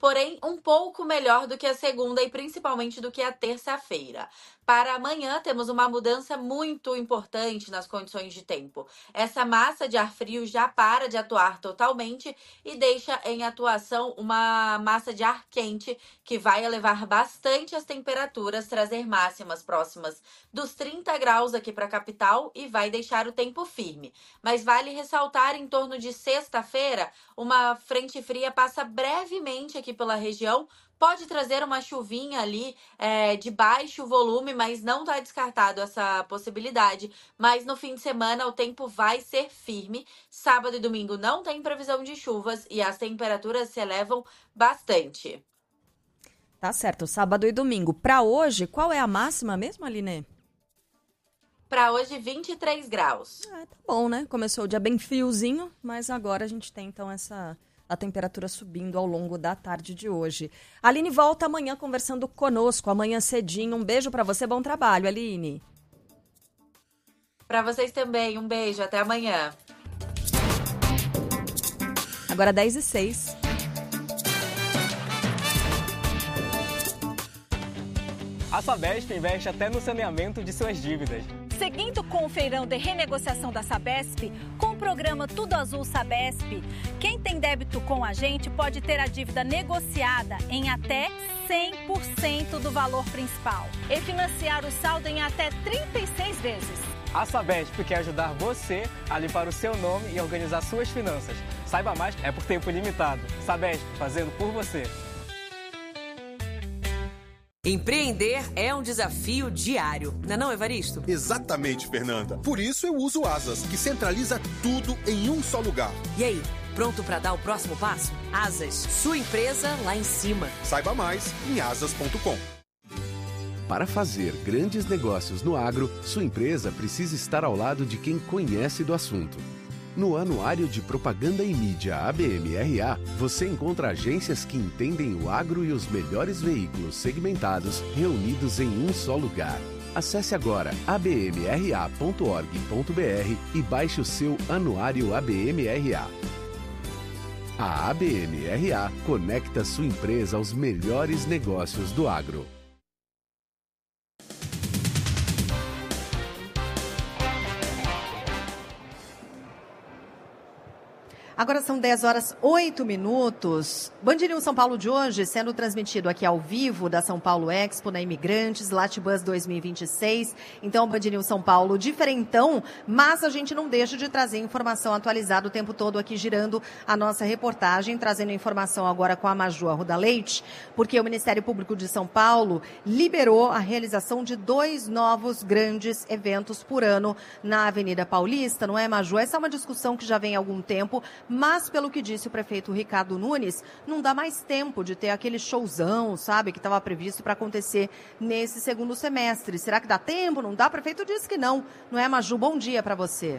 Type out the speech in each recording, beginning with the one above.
porém um pouco melhor do que a segunda e principalmente do que a terça-feira. Para amanhã, temos uma mudança muito importante nas condições de tempo. Essa massa de ar frio já para de atuar totalmente e deixa em atuação uma massa de ar quente que vai elevar bastante as temperaturas, trazer máximas próximas dos 30 graus aqui para a capital e vai deixar o tempo firme. Mas vale ressaltar, em torno de sexta-feira, uma frente fria passa brevemente aqui pela região. Pode trazer uma chuvinha ali de baixo volume, mas não está descartado essa possibilidade. Mas no fim de semana o tempo vai ser firme. Sábado e domingo não tem previsão de chuvas e as temperaturas se elevam bastante. Tá certo, sábado e domingo. Para hoje, qual é a máxima mesmo, Aline? Para hoje, 23 graus. Tá bom, né? Começou o dia bem friozinho, mas agora a gente tem então a temperatura subindo ao longo da tarde de hoje. A Aline volta amanhã conversando conosco, amanhã cedinho. Um beijo para você, bom trabalho, Aline. Para vocês também, um beijo, até amanhã. Agora 10h06. A Sabesp investe até no saneamento de suas dívidas. Seguindo com o feirão de renegociação da Sabesp, com o programa Tudo Azul Sabesp, quem tem débito com a gente pode ter a dívida negociada em até 100% do valor principal e financiar o saldo em até 36 vezes. A Sabesp quer ajudar você a limpar o seu nome e organizar suas finanças. Saiba mais, é por tempo limitado. Sabesp, fazendo por você. Empreender é um desafio diário, não é, Evaristo? Exatamente, Fernanda. Por isso eu uso o Asas, que centraliza tudo em um só lugar. E aí, pronto para dar o próximo passo? Asas, sua empresa lá em cima. Saiba mais em asas.com. Para fazer grandes negócios no agro, sua empresa precisa estar ao lado de quem conhece do assunto. No Anuário de Propaganda e Mídia ABMRA, você encontra agências que entendem o agro e os melhores veículos segmentados reunidos em um só lugar. Acesse agora abmra.org.br e baixe o seu Anuário ABMRA. A ABMRA conecta sua empresa aos melhores negócios do agro. Agora são 10h08. Band News São Paulo de hoje sendo transmitido aqui ao vivo da São Paulo Expo na Imigrantes, Latibus 2026. Então, Band News São Paulo diferentão, mas a gente não deixa de trazer informação atualizada o tempo todo aqui girando a nossa reportagem, trazendo informação agora com a Maju Arruda Leite, porque o Ministério Público de São Paulo liberou a realização de 2 novos grandes eventos por ano na Avenida Paulista, não é, Maju? Essa é uma discussão que já vem há algum tempo, mas, pelo que disse o prefeito Ricardo Nunes, não dá mais tempo de ter aquele showzão, sabe, que estava previsto para acontecer nesse segundo semestre. Será que dá tempo? Não dá? O prefeito disse que não. Não é, Maju? Bom dia para você.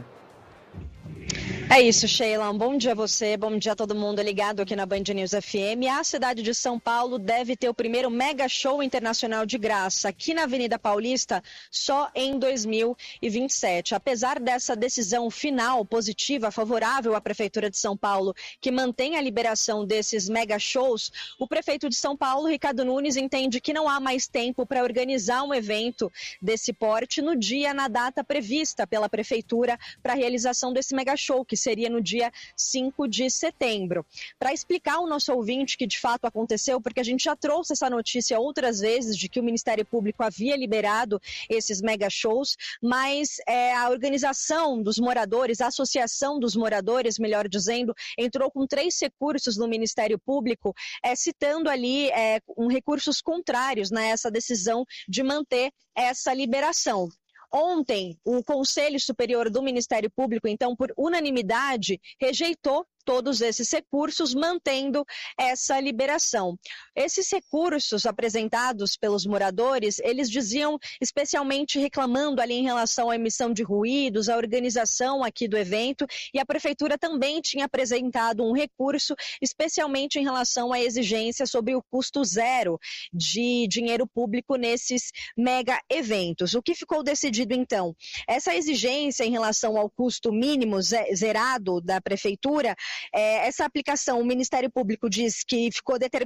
É isso, Sheila. Um bom dia a você, bom dia a todo mundo ligado aqui na Band News FM. A cidade de São Paulo deve ter o primeiro mega show internacional de graça aqui na Avenida Paulista só em 2027. Apesar dessa decisão final positiva, favorável à Prefeitura de São Paulo, que mantém a liberação desses mega shows, o prefeito de São Paulo, Ricardo Nunes, entende que não há mais tempo para organizar um evento desse porte no dia, na data prevista pela Prefeitura para a realização desse mega show, que seria no dia 5 de setembro. Para explicar ao nosso ouvinte que de fato aconteceu, porque a gente já trouxe essa notícia outras vezes de que o Ministério Público havia liberado esses mega shows, mas a organização dos moradores, a associação dos moradores, melhor dizendo, entrou com 3 recursos no Ministério Público, citando ali recursos contrários nessa decisão de manter essa liberação. Ontem, o Conselho Superior do Ministério Público, então, por unanimidade, rejeitou todos esses recursos, mantendo essa liberação. Esses recursos apresentados pelos moradores, eles diziam, especialmente reclamando ali em relação à emissão de ruídos, à organização aqui do evento, e a Prefeitura também tinha apresentado um recurso, especialmente em relação à exigência sobre o custo zero de dinheiro público nesses mega eventos. O que ficou decidido, então? Essa exigência em relação ao custo mínimo zerado da Prefeitura, essa aplicação, o Ministério Público diz que ficou determinado